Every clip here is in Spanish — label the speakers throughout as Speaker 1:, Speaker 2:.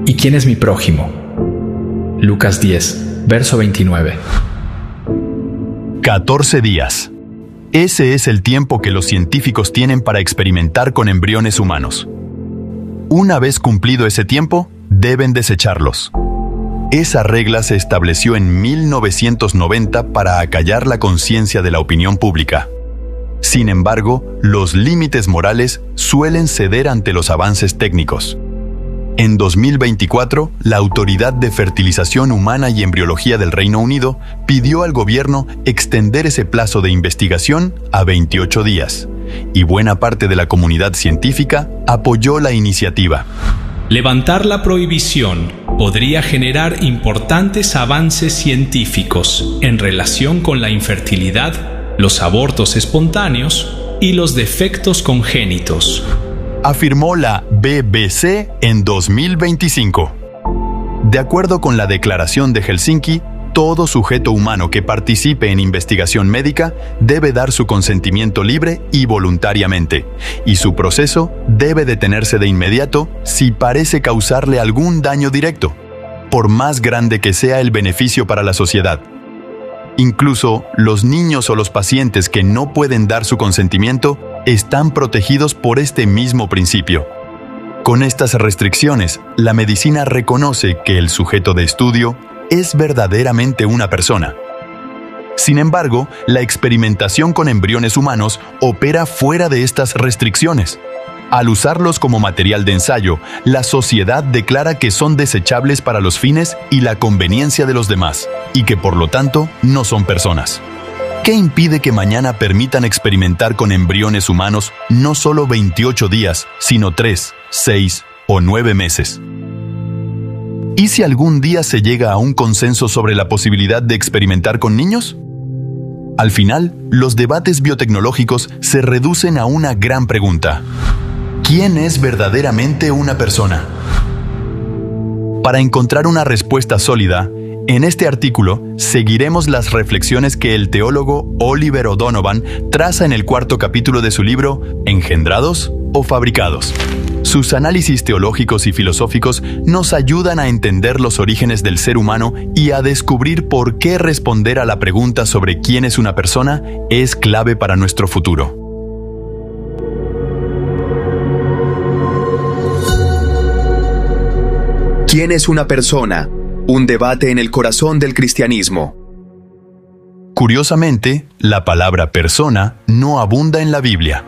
Speaker 1: ¿Y quién es mi prójimo? Lucas 10, verso 29.
Speaker 2: 14 días. Ese es el tiempo que los científicos tienen para experimentar con embriones humanos. Una vez cumplido ese tiempo, deben desecharlos. Esa regla se estableció en 1990 para acallar la conciencia de la opinión pública. Sin embargo, los límites morales suelen ceder ante los avances técnicos. En 2024, la Autoridad de Fertilización Humana y Embriología del Reino Unido pidió al gobierno extender ese plazo de investigación a 28 días, y buena parte de la comunidad científica apoyó la iniciativa.
Speaker 3: Levantar la prohibición podría generar importantes avances científicos en relación con la infertilidad, los abortos espontáneos y los defectos congénitos,
Speaker 2: afirmó la BBC en 2025. De acuerdo con la Declaración de Helsinki, todo sujeto humano que participe en investigación médica debe dar su consentimiento libre y voluntariamente, y su proceso debe detenerse de inmediato si parece causarle algún daño directo, por más grande que sea el beneficio para la sociedad. Incluso los niños o los pacientes que no pueden dar su consentimiento están protegidos por este mismo principio. Con estas restricciones, la medicina reconoce que el sujeto de estudio es verdaderamente una persona. Sin embargo, la experimentación con embriones humanos opera fuera de estas restricciones. Al usarlos como material de ensayo, la sociedad declara que son desechables para los fines y la conveniencia de los demás, y que por lo tanto no son personas. ¿Qué impide que mañana permitan experimentar con embriones humanos no solo 28 días, sino 3, 6 o 9 meses? ¿Y si algún día se llega a un consenso sobre la posibilidad de experimentar con niños? Al final, los debates biotecnológicos se reducen a una gran pregunta. ¿Quién es verdaderamente una persona? Para encontrar una respuesta sólida, en este artículo seguiremos las reflexiones que el teólogo Oliver O'Donovan traza en el 4º capítulo de su libro ¿Engendrados o fabricados? Sus análisis teológicos y filosóficos nos ayudan a entender los orígenes del ser humano y a descubrir por qué responder a la pregunta sobre quién es una persona es clave para nuestro futuro.
Speaker 4: ¿Quién es una persona? Un debate en el corazón del cristianismo.
Speaker 2: Curiosamente, la palabra persona no abunda en la Biblia.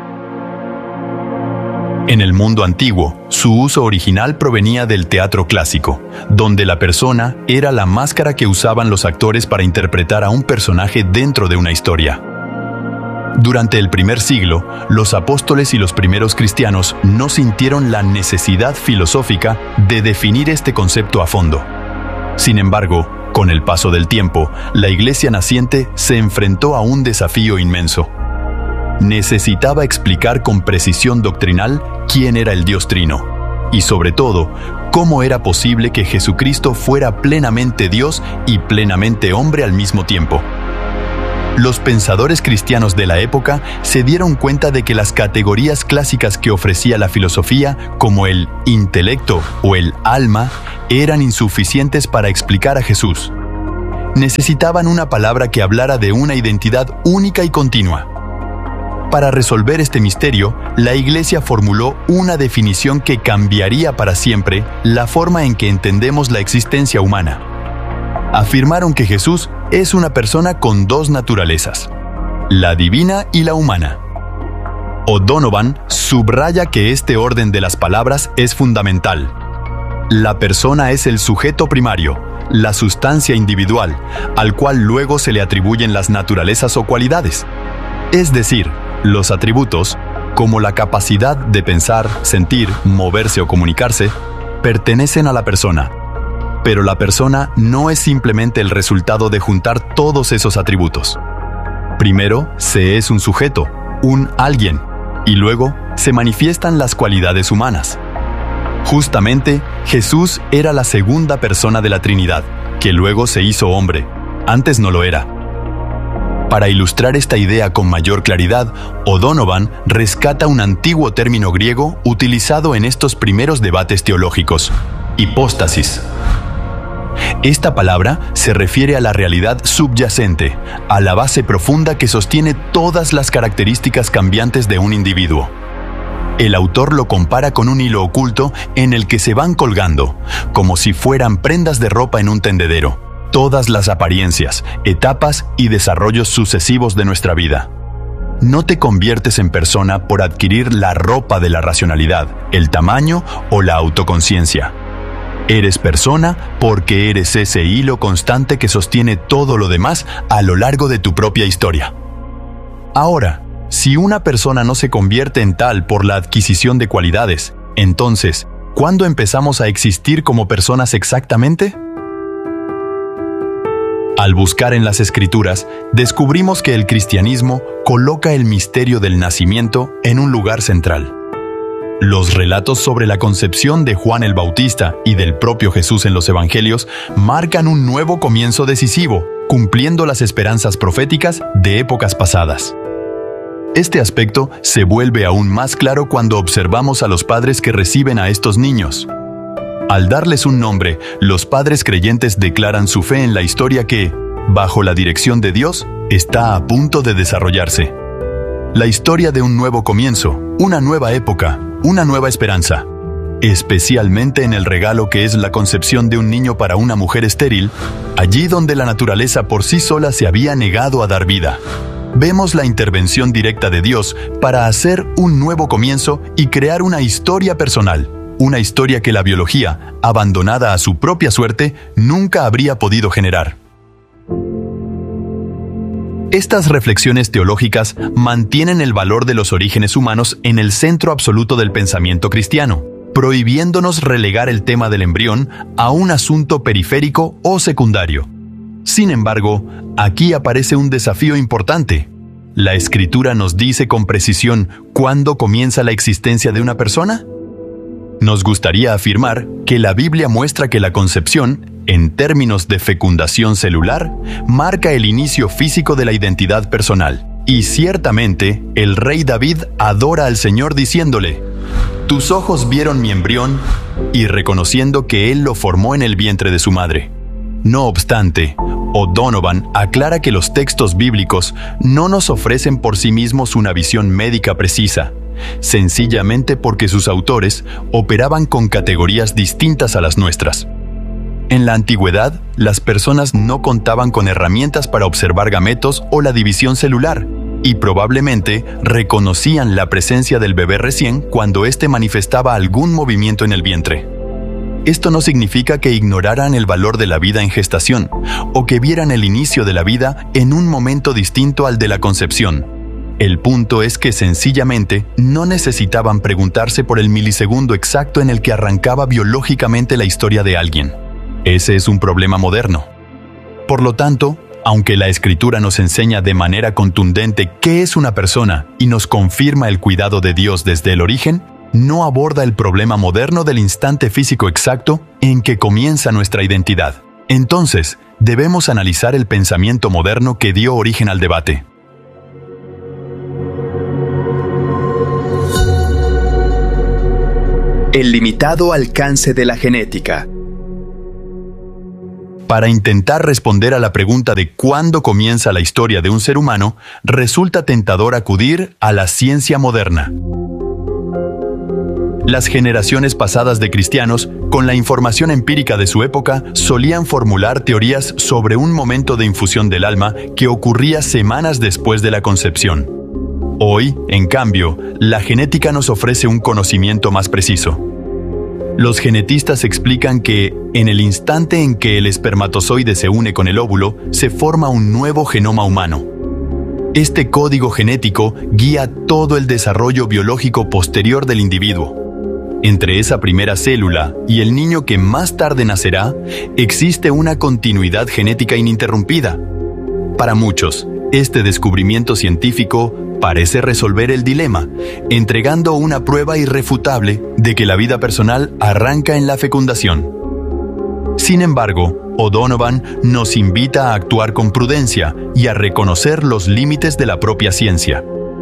Speaker 2: En el mundo antiguo, su uso original provenía del teatro clásico, donde la persona era la máscara que usaban los actores para interpretar a un personaje dentro de una historia. Durante el primer siglo, los apóstoles y los primeros cristianos no sintieron la necesidad filosófica de definir este concepto a fondo. Sin embargo, con el paso del tiempo, la iglesia naciente se enfrentó a un desafío inmenso. Necesitaba explicar con precisión doctrinal quién era el Dios Trino, y sobre todo, cómo era posible que Jesucristo fuera plenamente Dios y plenamente hombre al mismo tiempo. Los pensadores cristianos de la época se dieron cuenta de que las categorías clásicas que ofrecía la filosofía, como el intelecto o el alma, eran insuficientes para explicar a Jesús. Necesitaban una palabra que hablara de una identidad única y continua. Para resolver este misterio, la Iglesia formuló una definición que cambiaría para siempre la forma en que entendemos la existencia humana. Afirmaron que Jesús es una persona con dos naturalezas, la divina y la humana. O'Donovan subraya que este orden de las palabras es fundamental. La persona es el sujeto primario, la sustancia individual, al cual luego se le atribuyen las naturalezas o cualidades. Es decir, los atributos, como la capacidad de pensar, sentir, moverse o comunicarse, pertenecen a la persona. Pero la persona no es simplemente el resultado de juntar todos esos atributos. Primero, se es un sujeto, un alguien, y luego se manifiestan las cualidades humanas. Justamente, Jesús era la segunda persona de la Trinidad, que luego se hizo hombre. Antes no lo era. Para ilustrar esta idea con mayor claridad, O'Donovan rescata un antiguo término griego utilizado en estos primeros debates teológicos: hipóstasis. Esta palabra se refiere a la realidad subyacente, a la base profunda que sostiene todas las características cambiantes de un individuo. El autor lo compara con un hilo oculto en el que se van colgando, como si fueran prendas de ropa en un tendedero, todas las apariencias, etapas y desarrollos sucesivos de nuestra vida. No te conviertes en persona por adquirir la ropa de la racionalidad, el tamaño o la autoconciencia. Eres persona porque eres ese hilo constante que sostiene todo lo demás a lo largo de tu propia historia. Ahora, si una persona no se convierte en tal por la adquisición de cualidades, entonces, ¿cuándo empezamos a existir como personas exactamente? Al buscar en las Escrituras, descubrimos que el cristianismo coloca el misterio del nacimiento en un lugar central. Los relatos sobre la concepción de Juan el Bautista y del propio Jesús en los Evangelios marcan un nuevo comienzo decisivo, cumpliendo las esperanzas proféticas de épocas pasadas. Este aspecto se vuelve aún más claro cuando observamos a los padres que reciben a estos niños. Al darles un nombre, los padres creyentes declaran su fe en la historia que, bajo la dirección de Dios, está a punto de desarrollarse. La historia de un nuevo comienzo, una nueva época, una nueva esperanza. Especialmente en el regalo que es la concepción de un niño para una mujer estéril, allí donde la naturaleza por sí sola se había negado a dar vida. Vemos la intervención directa de Dios para hacer un nuevo comienzo y crear una historia personal. Una historia que la biología, abandonada a su propia suerte, nunca habría podido generar. Estas reflexiones teológicas mantienen el valor de los orígenes humanos en el centro absoluto del pensamiento cristiano, prohibiéndonos relegar el tema del embrión a un asunto periférico o secundario. Sin embargo, aquí aparece un desafío importante. ¿La Escritura nos dice con precisión cuándo comienza la existencia de una persona? Nos gustaría afirmar que la Biblia muestra que la concepción, en términos de fecundación celular, marca el inicio físico de la identidad personal. Y ciertamente, el rey David adora al Señor diciéndole: «Tus ojos vieron mi embrión», y reconociendo que Él lo formó en el vientre de su madre. No obstante, O'Donovan aclara que los textos bíblicos no nos ofrecen por sí mismos una visión médica precisa, sencillamente porque sus autores operaban con categorías distintas a las nuestras. En la antigüedad, las personas no contaban con herramientas para observar gametos o la división celular, y probablemente reconocían la presencia del bebé recién cuando éste manifestaba algún movimiento en el vientre. Esto no significa que ignoraran el valor de la vida en gestación, o que vieran el inicio de la vida en un momento distinto al de la concepción. El punto es que sencillamente no necesitaban preguntarse por el milisegundo exacto en el que arrancaba biológicamente la historia de alguien. Ese es un problema moderno. Por lo tanto, aunque la Escritura nos enseña de manera contundente qué es una persona y nos confirma el cuidado de Dios desde el origen, no aborda el problema moderno del instante físico exacto en que comienza nuestra identidad. Entonces, debemos analizar el pensamiento moderno que dio origen al debate.
Speaker 4: El limitado alcance de la genética.
Speaker 2: Para intentar responder a la pregunta de cuándo comienza la historia de un ser humano, resulta tentador acudir a la ciencia moderna. Las generaciones pasadas de cristianos, con la información empírica de su época, solían formular teorías sobre un momento de infusión del alma que ocurría semanas después de la concepción. Hoy, en cambio, la genética nos ofrece un conocimiento más preciso. Los genetistas explican que, en el instante en que el espermatozoide se une con el óvulo, se forma un nuevo genoma humano. Este código genético guía todo el desarrollo biológico posterior del individuo. Entre esa primera célula y el niño que más tarde nacerá, existe una continuidad genética ininterrumpida. Para muchos, este descubrimiento científico parece resolver el dilema, entregando una prueba irrefutable de que la vida personal arranca en la fecundación. Sin embargo, O'Donovan nos invita a actuar con prudencia y a reconocer los límites de la propia ciencia.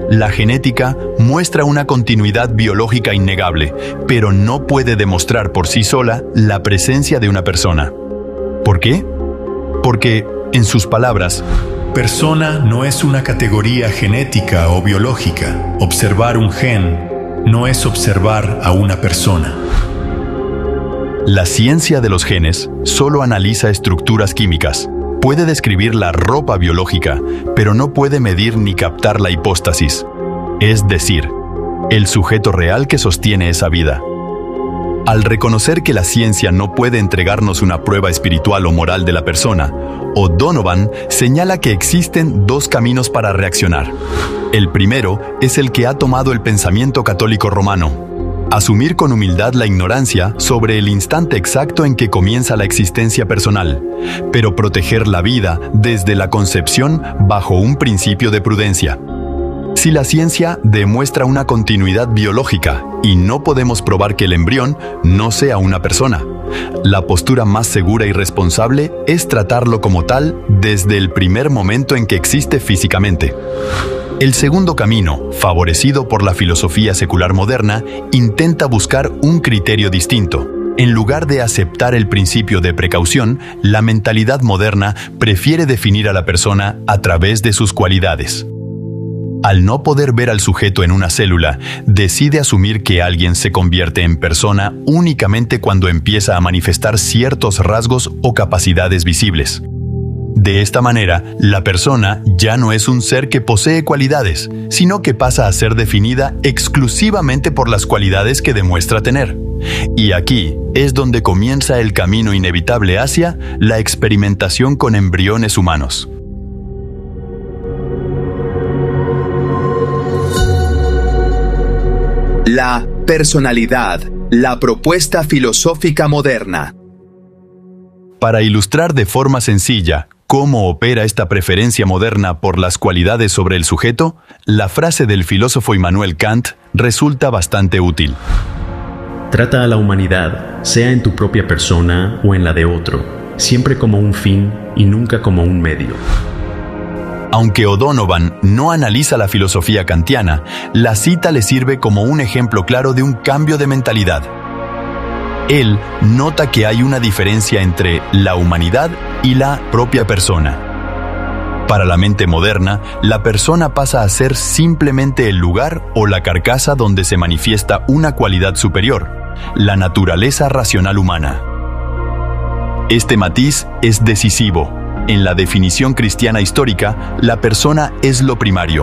Speaker 2: La genética muestra una continuidad biológica innegable, pero no puede demostrar por sí sola la presencia de una persona. ¿Por qué? Porque, en sus palabras,
Speaker 5: persona no es una categoría genética o biológica. Observar un gen no es observar a una persona.
Speaker 2: La ciencia de los genes solo analiza estructuras químicas. Puede describir la ropa biológica, pero no puede medir ni captar la hipóstasis, es decir, el sujeto real que sostiene esa vida. Al reconocer que la ciencia no puede entregarnos una prueba espiritual o moral de la persona, O'Donovan señala que existen dos caminos para reaccionar. El primero es el que ha tomado el pensamiento católico romano: asumir con humildad la ignorancia sobre el instante exacto en que comienza la existencia personal, pero proteger la vida desde la concepción bajo un principio de prudencia. Si la ciencia demuestra una continuidad biológica y no podemos probar que el embrión no sea una persona, la postura más segura y responsable es tratarlo como tal desde el primer momento en que existe físicamente. El segundo camino, favorecido por la filosofía secular moderna, intenta buscar un criterio distinto. En lugar de aceptar el principio de precaución, la mentalidad moderna prefiere definir a la persona a través de sus cualidades. Al no poder ver al sujeto en una célula, decide asumir que alguien se convierte en persona únicamente cuando empieza a manifestar ciertos rasgos o capacidades visibles. De esta manera, la persona ya no es un ser que posee cualidades, sino que pasa a ser definida exclusivamente por las cualidades que demuestra tener. Y aquí es donde comienza el camino inevitable hacia la experimentación con embriones humanos.
Speaker 4: La personalidad, la propuesta filosófica moderna.
Speaker 2: Para ilustrar de forma sencilla cómo opera esta preferencia moderna por las cualidades sobre el sujeto, la frase del filósofo Immanuel Kant resulta bastante útil.
Speaker 6: Trata a la humanidad, sea en tu propia persona o en la de otro, siempre como un fin y nunca como un medio.
Speaker 2: Aunque O'Donovan no analiza la filosofía kantiana, la cita le sirve como un ejemplo claro de un cambio de mentalidad. Él nota que hay una diferencia entre la humanidad y la propia persona. Para la mente moderna, la persona pasa a ser simplemente el lugar o la carcasa donde se manifiesta una cualidad superior, la naturaleza racional humana. Este matiz es decisivo. En la definición cristiana histórica, la persona es lo primario.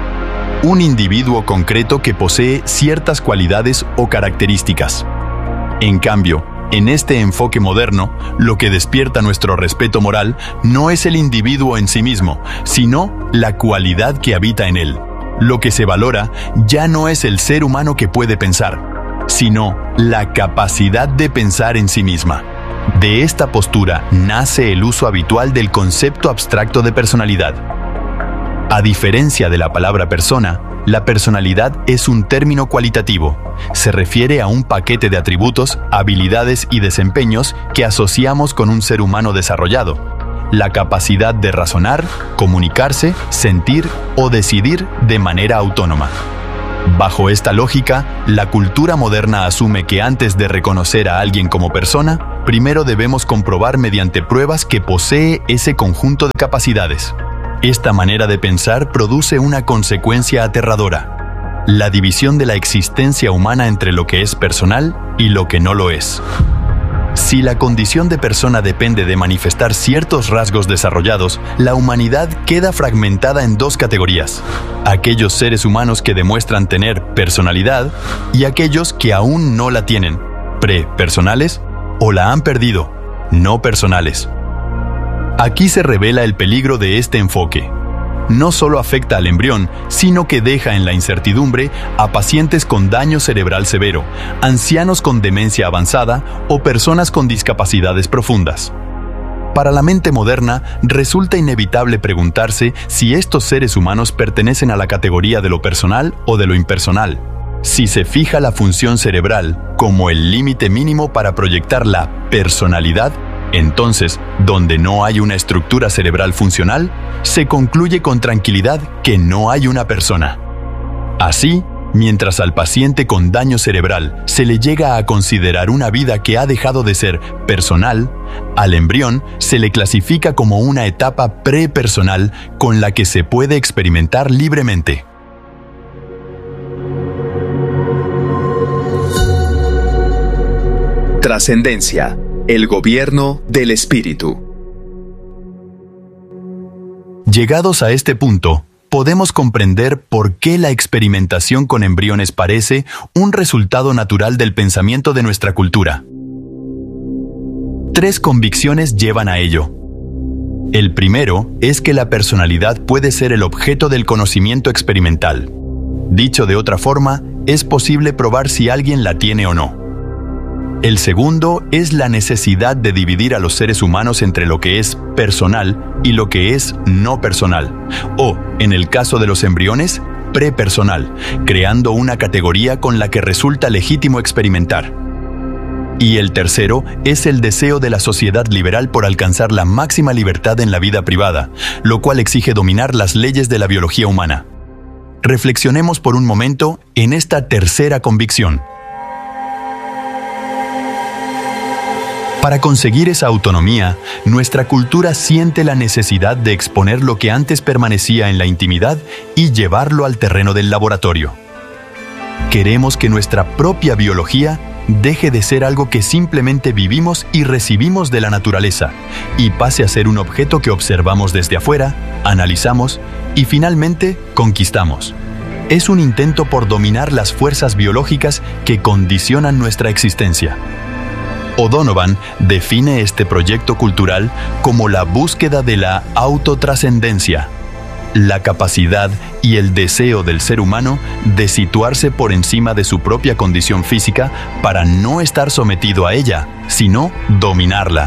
Speaker 2: Un individuo concreto que posee ciertas cualidades o características. En cambio, en este enfoque moderno, lo que despierta nuestro respeto moral no es el individuo en sí mismo, sino la cualidad que habita en él. Lo que se valora ya no es el ser humano que puede pensar, sino la capacidad de pensar en sí misma. De esta postura nace el uso habitual del concepto abstracto de personalidad. A diferencia de la palabra persona, la personalidad es un término cualitativo. Se refiere a un paquete de atributos, habilidades y desempeños que asociamos con un ser humano desarrollado. La capacidad de razonar, comunicarse, sentir o decidir de manera autónoma. Bajo esta lógica, la cultura moderna asume que antes de reconocer a alguien como persona, primero debemos comprobar mediante pruebas que posee ese conjunto de capacidades. Esta manera de pensar produce una consecuencia aterradora: la división de la existencia humana entre lo que es personal y lo que no lo es. Si la condición de persona depende de manifestar ciertos rasgos desarrollados, la humanidad queda fragmentada en dos categorías: aquellos seres humanos que demuestran tener personalidad y aquellos que aún no la tienen, prepersonales, o la han perdido, no personales. Aquí se revela el peligro de este enfoque. No solo afecta al embrión, sino que deja en la incertidumbre a pacientes con daño cerebral severo, ancianos con demencia avanzada o personas con discapacidades profundas. Para la mente moderna, resulta inevitable preguntarse si estos seres humanos pertenecen a la categoría de lo personal o de lo impersonal. Si se fija la función cerebral como el límite mínimo para proyectar la personalidad, entonces, donde no hay una estructura cerebral funcional, se concluye con tranquilidad que no hay una persona. Así, mientras al paciente con daño cerebral se le llega a considerar una vida que ha dejado de ser personal, al embrión se le clasifica como una etapa prepersonal con la que se puede experimentar libremente.
Speaker 4: Trascendencia, el gobierno del espíritu.
Speaker 2: Llegados a este punto, podemos comprender por qué la experimentación con embriones parece un resultado natural del pensamiento de nuestra cultura. 3 convicciones llevan a ello. El primero es que la personalidad puede ser el objeto del conocimiento experimental. Dicho de otra forma, es posible probar si alguien la tiene o no. El segundo es la necesidad de dividir a los seres humanos entre lo que es personal y lo que es no personal, o, en el caso de los embriones, prepersonal, creando una categoría con la que resulta legítimo experimentar. Y el tercero es el deseo de la sociedad liberal por alcanzar la máxima libertad en la vida privada, lo cual exige dominar las leyes de la biología humana. Reflexionemos por un momento en esta tercera convicción. Para conseguir esa autonomía, nuestra cultura siente la necesidad de exponer lo que antes permanecía en la intimidad y llevarlo al terreno del laboratorio. Queremos que nuestra propia biología deje de ser algo que simplemente vivimos y recibimos de la naturaleza y pase a ser un objeto que observamos desde afuera, analizamos y finalmente conquistamos. Es un intento por dominar las fuerzas biológicas que condicionan nuestra existencia. O'Donovan define este proyecto cultural como la búsqueda de la autotrascendencia, la capacidad y el deseo del ser humano de situarse por encima de su propia condición física para no estar sometido a ella, sino dominarla.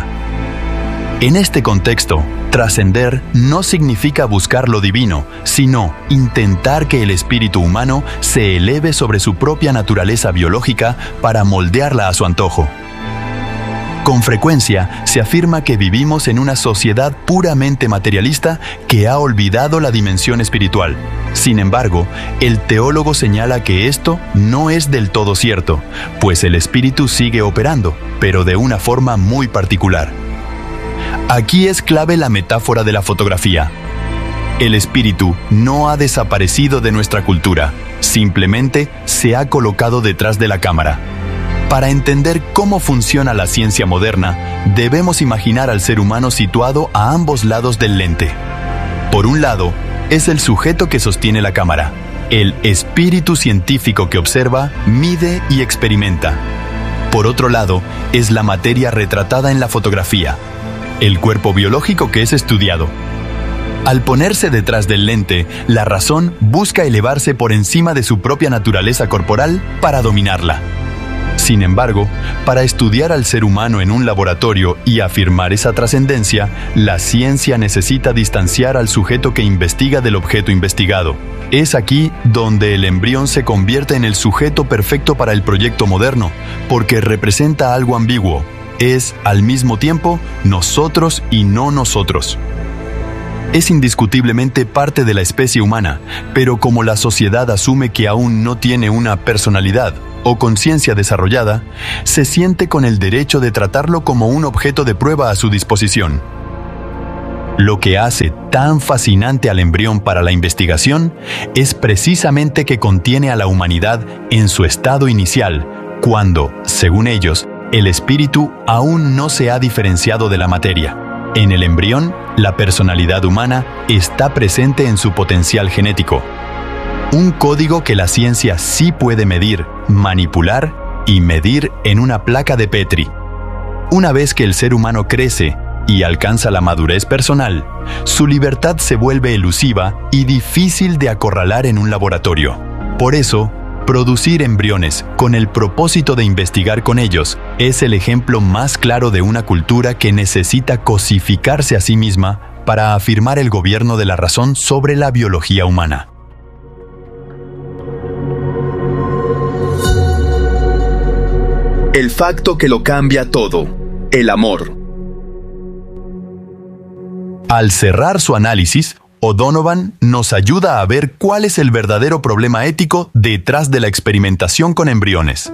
Speaker 2: En este contexto, trascender no significa buscar lo divino, sino intentar que el espíritu humano se eleve sobre su propia naturaleza biológica para moldearla a su antojo. Con frecuencia se afirma que vivimos en una sociedad puramente materialista que ha olvidado la dimensión espiritual. Sin embargo, el teólogo señala que esto no es del todo cierto, pues el espíritu sigue operando, pero de una forma muy particular. Aquí es clave la metáfora de la fotografía. El espíritu no ha desaparecido de nuestra cultura, simplemente se ha colocado detrás de la cámara. Para entender cómo funciona la ciencia moderna, debemos imaginar al ser humano situado a ambos lados del lente. Por un lado, es el sujeto que sostiene la cámara, el espíritu científico que observa, mide y experimenta. Por otro lado, es la materia retratada en la fotografía, el cuerpo biológico que es estudiado. Al ponerse detrás del lente, la razón busca elevarse por encima de su propia naturaleza corporal para dominarla. Sin embargo, para estudiar al ser humano en un laboratorio y afirmar esa trascendencia, la ciencia necesita distanciar al sujeto que investiga del objeto investigado. Es aquí donde el embrión se convierte en el sujeto perfecto para el proyecto moderno, porque representa algo ambiguo. Es, al mismo tiempo, nosotros y no nosotros. Es indiscutiblemente parte de la especie humana, pero como la sociedad asume que aún no tiene una personalidad o conciencia desarrollada, se siente con el derecho de tratarlo como un objeto de prueba a su disposición. Lo que hace tan fascinante al embrión para la investigación es precisamente que contiene a la humanidad en su estado inicial, cuando, según ellos, el espíritu aún no se ha diferenciado de la materia. En el embrión, la personalidad humana está presente en su potencial genético. Un código que la ciencia sí puede medir, manipular y medir en una placa de Petri. Una vez que el ser humano crece y alcanza la madurez personal, su libertad se vuelve elusiva y difícil de acorralar en un laboratorio. Por eso, producir embriones con el propósito de investigar con ellos es el ejemplo más claro de una cultura que necesita cosificarse a sí misma para afirmar el gobierno de la razón sobre la biología humana.
Speaker 4: El facto que lo cambia todo, el amor.
Speaker 2: Al cerrar su análisis, O'Donovan nos ayuda a ver cuál es el verdadero problema ético detrás de la experimentación con embriones.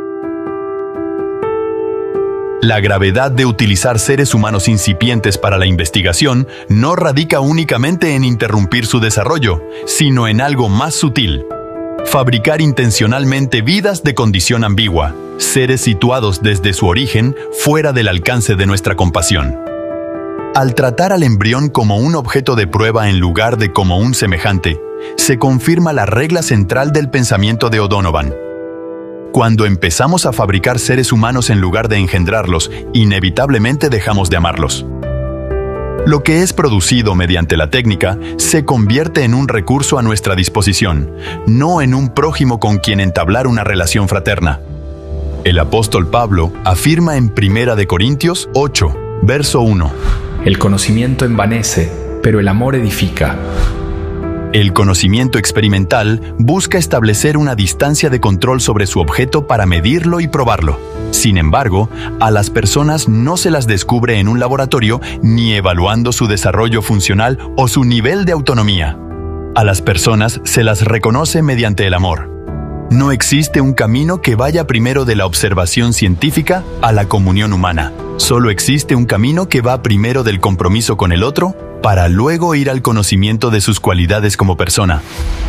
Speaker 2: La gravedad de utilizar seres humanos incipientes para la investigación no radica únicamente en interrumpir su desarrollo, sino en algo más sutil: fabricar intencionalmente vidas de condición ambigua, seres situados desde su origen fuera del alcance de nuestra compasión. Al tratar al embrión como un objeto de prueba en lugar de como un semejante, se confirma la regla central del pensamiento de O'Donovan. Cuando empezamos a fabricar seres humanos en lugar de engendrarlos, inevitablemente dejamos de amarlos. Lo que es producido mediante la técnica se convierte en un recurso a nuestra disposición, no en un prójimo con quien entablar una relación fraterna. El apóstol Pablo afirma en 1 Corintios 8, verso 1.
Speaker 1: El conocimiento envanece, pero el amor edifica.
Speaker 2: El conocimiento experimental busca establecer una distancia de control sobre su objeto para medirlo y probarlo. Sin embargo, a las personas no se las descubre en un laboratorio ni evaluando su desarrollo funcional o su nivel de autonomía. A las personas se las reconoce mediante el amor. No existe un camino que vaya primero de la observación científica a la comunión humana. Solo existe un camino que va primero del compromiso con el otro, para luego ir al conocimiento de sus cualidades como persona.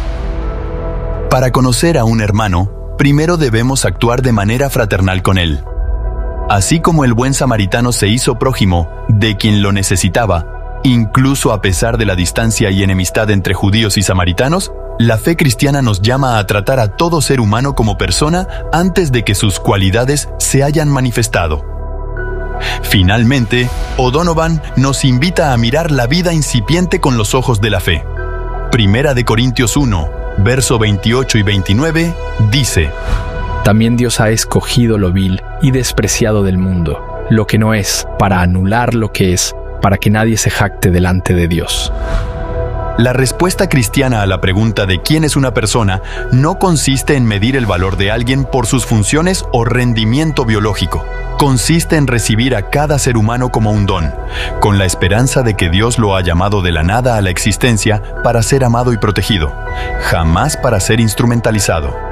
Speaker 2: Para conocer a un hermano, primero debemos actuar de manera fraternal con él. Así como el buen samaritano se hizo prójimo de quien lo necesitaba, incluso a pesar de la distancia y enemistad entre judíos y samaritanos, la fe cristiana nos llama a tratar a todo ser humano como persona antes de que sus cualidades se hayan manifestado. Finalmente, O'Donovan nos invita a mirar la vida incipiente con los ojos de la fe. 1 Corintios 1, verso 28 y 29, dice:
Speaker 1: También Dios ha escogido lo vil y despreciado del mundo, lo que no es, para anular lo que es, para que nadie se jacte delante de Dios.
Speaker 2: La respuesta cristiana a la pregunta de quién es una persona no consiste en medir el valor de alguien por sus funciones o rendimiento biológico. Consiste en recibir a cada ser humano como un don, con la esperanza de que Dios lo ha llamado de la nada a la existencia para ser amado y protegido, jamás para ser instrumentalizado.